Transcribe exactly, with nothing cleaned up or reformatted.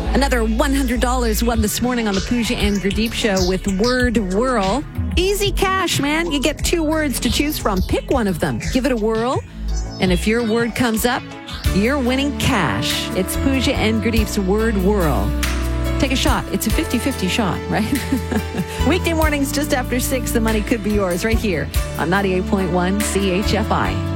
Another one hundred dollars won this morning on the Pooja and Gurdeep Show with Word Whirl. Easy cash, man. You get two words to choose from. Pick one of them. Give it a whirl. And if your word comes up, you're winning cash. It's Pooja and Gurdeep's Word Whirl. Take a shot. It's a fifty-fifty shot, right? Weekday mornings just after six, the money could be yours right here on ninety-eight point one C H F I.